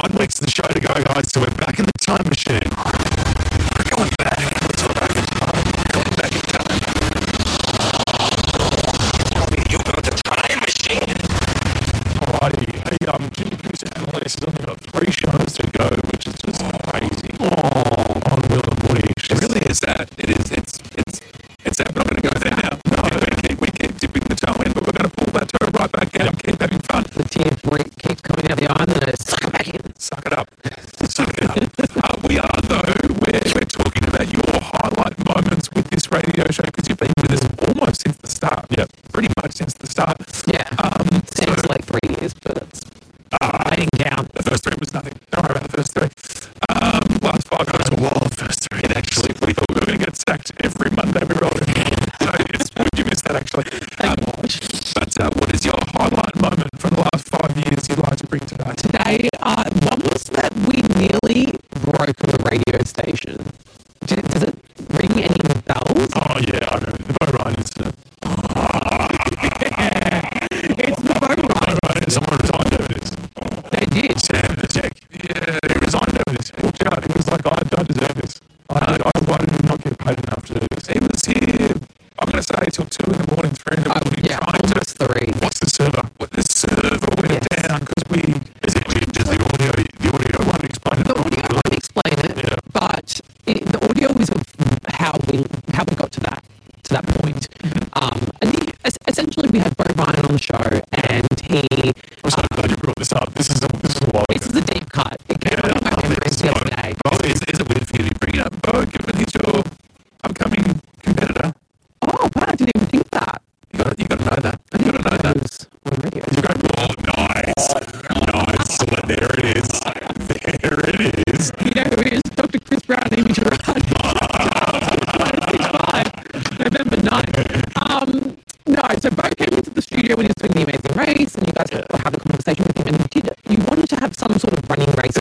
9 weeks of the show to go, guys. So we're back in the time machine. We're going back. We're back in time. We're going back in time. You got the time machine. Alrighty. Hey, Jimmy Goose Analyst has only got 3 shows to go, which is just crazy. On Will and Woody. It really is that. It is. It's that. We're not going to go there now. No, we keep dipping the toe in, but we're going to pull that toe right back out and keep having fun. The tear keeps coming out the eye and then suck it back in. Suck it up. Suck it up. We are, though, we're talking about your highlight moments with this radio show because you've been with us almost since the start. Yeah. Pretty much since the start. Yeah. Seems like 3 years, but it's... I didn't count. The first 3 was nothing. Don't worry about the first 3. Last 5 guys a wild first 3. And actually, we thought we were going to get sacked every Monday we rolled in. So it's good you missed that, actually. But what is your highlight moment from the last 5 years you'd like to bring today? Today, one was that we nearly broke on the radio station. Does it ring any bells? Oh, yeah, I know. The Bo Ryan incident. It's the Bo Ryan. Someone resigned over this. They did. Sam Vizek. Yeah, he resigned over this. He walked out. He was like, I don't deserve this. I did not get paid enough to do this. He was here, I'm going to say, till 2 in the morning, 3 in the morning. Yeah, almost 3. What's the server? The server went down because does the audio won't explain it? The audio won't explain it, but the audio is of how we got to that point. And essentially we had Bo Ryan on the show, and he... I'm so glad you brought this up. This is a while ago. This is a deep cut. It came out of my memories the other day. Bo, is it weird for you to bring it up? Bo, given he's your upcoming competitor. Oh, wow, I didn't even think that. You got to know that. You got to know that. You're going, nice. Nice. Well, there it is. There it is. You know who is? Dr. Chris Brown, Amy Gerard. 6'5", November 9th. No, so Bo came into the studio when he was doing The Amazing Race, and you guys were having a conversation with him, and you wanted to have some sort of running race.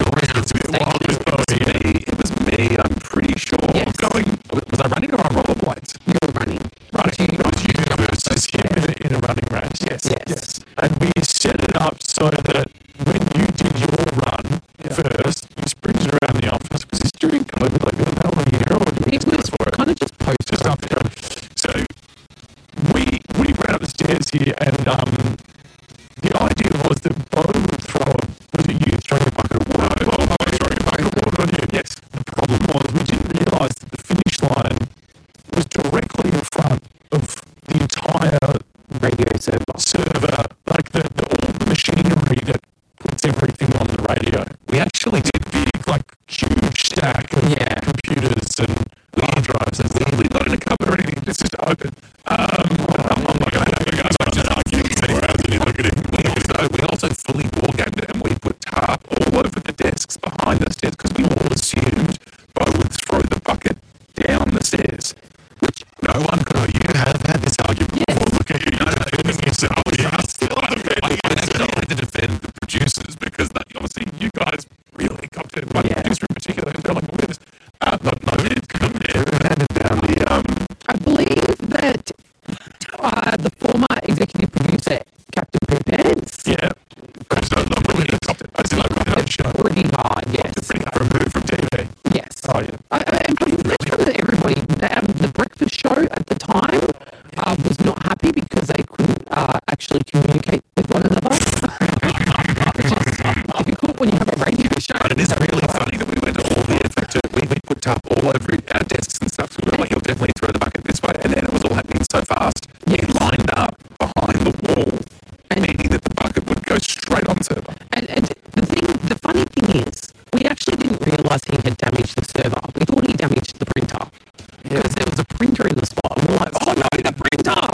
It was me, I'm pretty sure. Yes. Was I running or on rollerblades? You were running. It was you versus him in a running race. Yes. And we set it up so that when you did your run first, you sprinted around the office, because it's during COVID, like, we don't know when you're or it was kind of just posted up there. So we ran up the stairs here, and the idea was that Bo would throw you throwing a bucket of water? Bo throwing a bucket of water on you. Yes. The problem was we didn't realise that the finish line was directly in front of the entire radio server, like all the machinery that puts everything on the radio. We actually did big, like, huge stack of computers and hard drives, and we not in a cupboard or anything, it's just open. I'm not going to have you guys look at him. We also fully war gamed it, and we put tarp all over the desks behind the stairs because we all assumed Bo would throw the bucket down the stairs, which no one could. You have had this argument before. Look at you, defending yourself. I had to defend the producers because obviously you guys really copped it. My producer in particular who's going with us. Handed down the I believe that the former executive producer, Captain Poopants. Yeah. I just don't know really copped it. I still got that show. Pretty hard, yes. From TV. Yes. Oh, yeah. Everybody, the breakfast show at the time was not happy because they couldn't actually communicate with one another. Which is difficult when you have a radio show. But it is really funny that we went to all the effort. We put up all over our desks and stuff. So we were like, you'll definitely throw the bucket this way. And then it was all happening so fast. He lined up behind the wall, meaning that the bucket would go straight on the server. And the funny thing is, we actually didn't realise he had damaged the server. We thought he damaged the printer. Because there was a printer in the spot. And we're like, oh no, the printer!